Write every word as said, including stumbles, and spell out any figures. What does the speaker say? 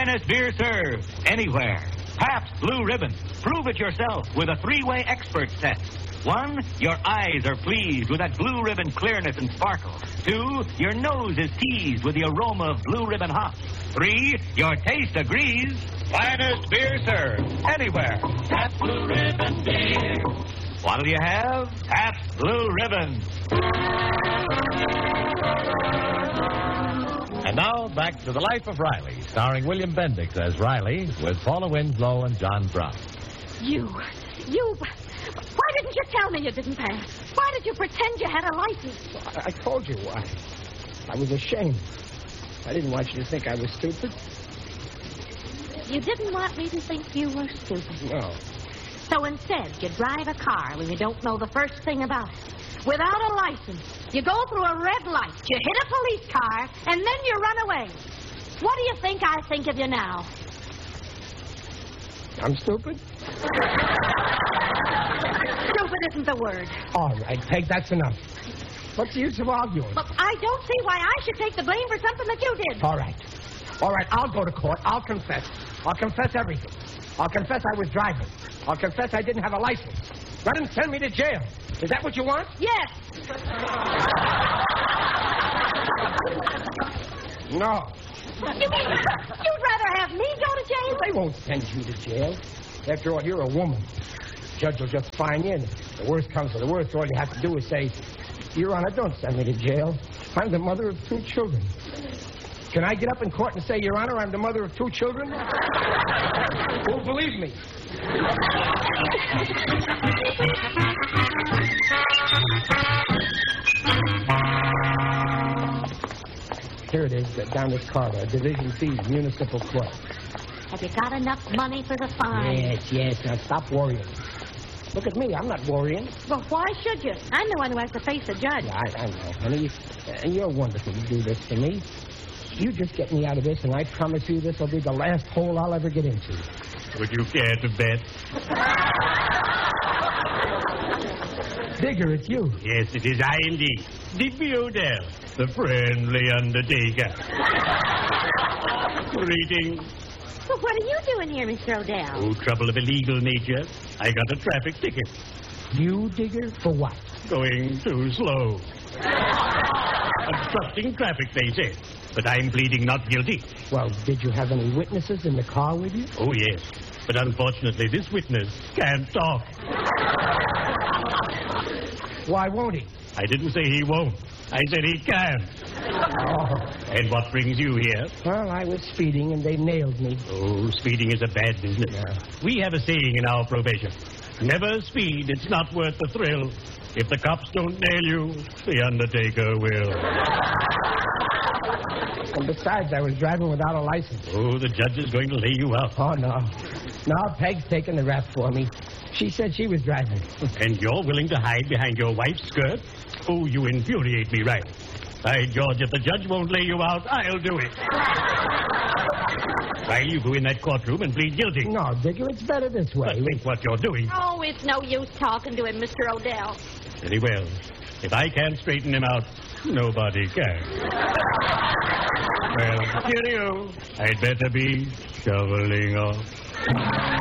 Finest beer served anywhere. Pabst Blue Ribbon. Prove it yourself with a three-way expert test. One, your eyes are pleased with that Blue Ribbon clearness and sparkle. Two, your nose is teased with the aroma of Blue Ribbon hops. Three, your taste agrees. Finest beer served anywhere. Pabst Blue Ribbon beer. What'll you have? Pabst Blue Ribbon. And now, back to The Life of Riley, starring William Bendix as Riley, with Paula Winslow and John Brown. You, you, why didn't you tell me you didn't pass? Why did you pretend you had a license? I, I told you why. I was ashamed. I didn't want you to think I was stupid. You didn't want me to think you were stupid. No. So instead, you drive a car when you don't know the first thing about it. Without a license, you go through a red light, you hit a police car, and then you run away. What do you think I think of you now? I'm stupid? Stupid isn't the word. All right, Peg, that's enough. What's the use of arguing? Look, I don't see why I should take the blame for something that you did. All right. All right, I'll go to court. I'll confess. I'll confess everything. I'll confess I was driving. I'll confess I didn't have a license. Let him send me to jail. Is that what you want? Yes. No. You mean you'd rather have me go to jail? They won't send you to jail. After all, you're a woman. Judge will just fine you. The worst comes to the worst. All you have to do is say, Your Honor, don't send me to jail. I'm the mother of two children. Can I get up in court and say, Your Honor, I'm the mother of two children? Who'll believe me? Here it is, uh, down this corridor, Division C, Municipal Court. Have you got enough money for the fine? Yes, yes, now stop worrying. Look at me, I'm not worrying. Well, why should you? I'm the one who has to face the judge. Yeah, I, I know, honey. And you're wonderful to do this for me. You just get me out of this, and I promise you this will be the last hole I'll ever get into. Would you care to bet? Digger, it's you. Yes, it is I indeed. Digby Odell, the friendly undertaker. Greetings. Well, what are you doing here, Mister Odell? Oh, trouble of a legal nature. I got a traffic ticket. You, Digger? For what? Going too slow. Obstructing traffic, they say. But I'm pleading not guilty. Well, did you have any witnesses in the car with you? Oh, yes. But unfortunately, this witness can't talk. Why won't he? I didn't say he won't. I said he can. Oh. And what brings you here? Well, I was speeding, and they nailed me. Oh, speeding is a bad business. Yeah. We have a saying in our probation. Never speed. It's not worth the thrill. If the cops don't nail you, the undertaker will. And besides, I was driving without a license. Oh, the judge is going to lay you out. Oh, no. No, Peg's taking the rap for me. She said she was driving. And you're willing to hide behind your wife's skirt? Oh, you infuriate me, Riley. By George, if the judge won't lay you out, I'll do it. Riley, you go in that courtroom and plead guilty. No, Digger, it's better this way. But think what you're doing. Oh, it's no use talking to him, Mister Odell. Very well. If I can't straighten him out, nobody can. Well, cheerio. I'd better be shoveling off.